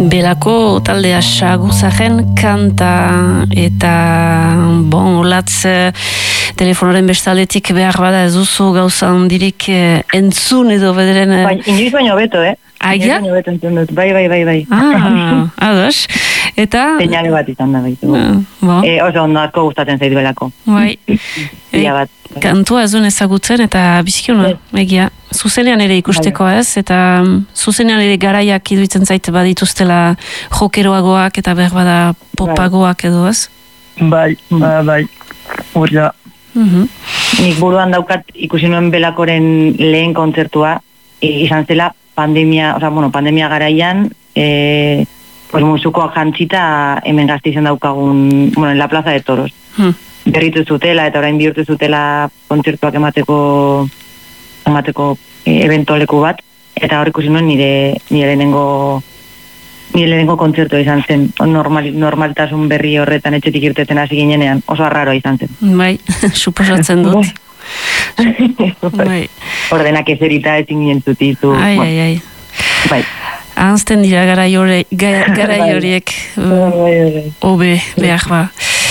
Belako taldea saguzaren kanta eta olatz telefonoren bestaletik behar bada ez duzu gauza hondirik entzun edo bederen... Inoiz baino beto, Aia? Bai. Ados. Eta... Seinale bat izan da baitu. Oso ondo asko gustatzen zait belako. Bai. Kantua ez duen ezagutzen eta bizikiona, egia. Zuzenean ere ikusteko ez, eta zuzenean ere garaiak iduitzen zait badituztela jokeroagoak eta behar bada popagoak edo ez? Bai. Urda. Nik buruan daukat ikusi nuen belakoren lehen kontzertua, izan zela pandemia garaian, musukoak jantzita hemen Gasteizen daukagun, en la Plaza de Toros. Berritu zutela eta orain bihurtu zutela kontzertuak emateko eventoleku bat, eta hor ikusi nuen nire lehenengo kontzertua izan zen, normaltasun berri horretan etxetik irteten hasi ginenean, oso arraroa izan zen. Bai, suposatzen dut. Ordenak ezerita ezin ginen zutitu. Ai. Bai. Ahazten dira garai horiek obe behar ba.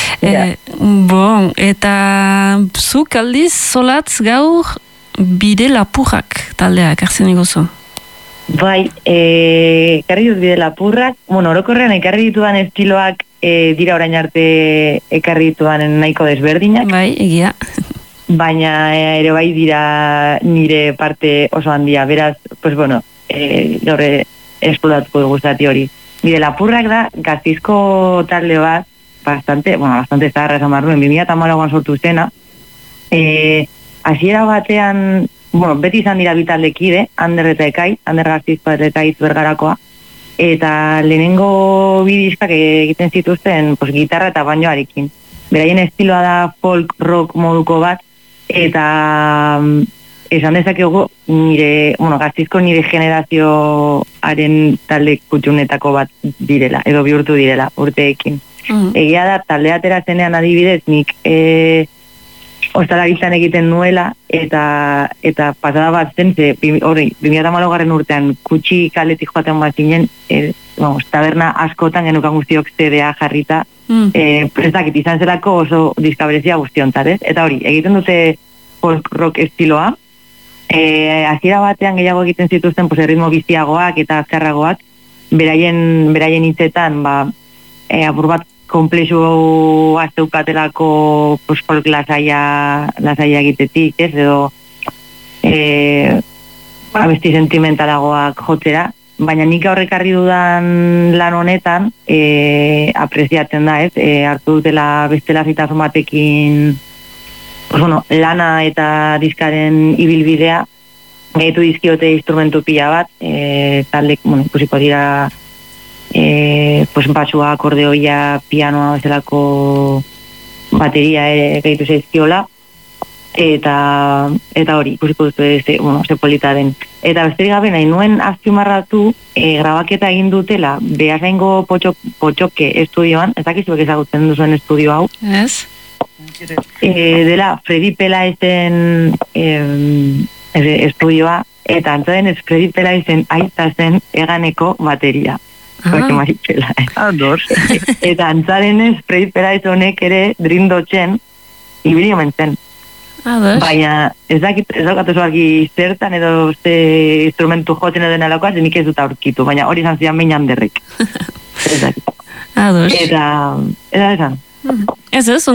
Eta zuk aldiz zolatz gaur bide lapurrak taldea ekartzen iguzu? Bai, ekarri dut bide lapurrak, orokorrean ekarri ditudan estiloak dira orain arte ekarri ditudan nahiko desberdinak. Bai, egia. Baina ere bai dira nire parte oso handia, beraz, gaur esplodatuko gustati hori. Bide lapurrak da, Gasteizko talde bat, bastante zaharra esan barruen, 2008an sortu zena. Hasiera batean, beti izan dira bitaldekide, Ander eta Ekai, Ander Gasteizko eta Ekaiz Bergarakoa, eta lehenengo bidizkak egiten zituzten gitarra eta banjoarekin. Beraien estiloa da folk rock moduko bat, eta esan dezakegu Gasteizko nire generazioaren talde kutxunetako bat direla, edo bihurtu direla urteekin. Egia da, talde atera zenean adibidez, nik ostalaritzan egiten nuela, eta pasada bat zen, 2008 urtean kutxi kaletik joaten bat zinen, taberna askotan genukan guztiok CD-a jarrita, prestakit izan zelako oso diskaberezia guztiontzat, ez? Eta hori, egiten dute folk rock estiloa, hasiera batean gehiago egiten zituzten erritmo biziagoak eta azkarragoak, beraien hitzetan, apur bat komplexu azeukatelako folk lasaia egitetik, ez, edo abesti sentimentalagoak jotzera, baina nik aurrekarri dudan lan honetan apreziatzen da, ez, hartu dutela bestela zitasun batekin lana eta diskaren ibilbidea, gehitu dizkiote instrumentu pila bat, taldek, ikusiko dira basua, akordeoia, pianoa, bezalako bateria gehitu zaizkiola, eta hori, ikusiko duzu ze polita den. Eta besterik gabe nahi nuen azpimarratu grabaketa egin dutela Beasaingo Potxoke estudioan, ez dakizuek ezagutzen duzuen estudio hau. Ez? Dela Fredi Pelaizen estudioa, eta antzaden ez Fredi Pelaizen aita zen Eganeko bateria. Eta antzadenez Fredi Pelaiz honek ere Drindotzen ibili omen zen. Baina ez daukat oso argi zertan edo ze instrumentu jotzen edo denalakoaz, nik ez dut aurkitu, baina hori izan zidan behin Anderrek. Eta esan. Ez,